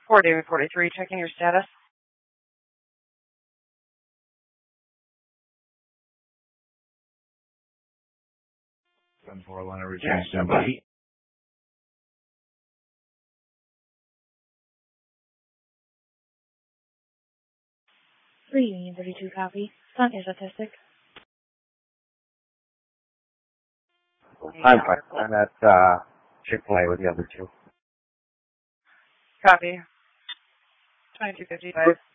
4 David 43, checking your status. 7-4 Atlanta, return standby. 3 Union 32, copy. Stunt your statistic. I'm fine. I'm at Chick-fil-A with the other two. Copy. 2255.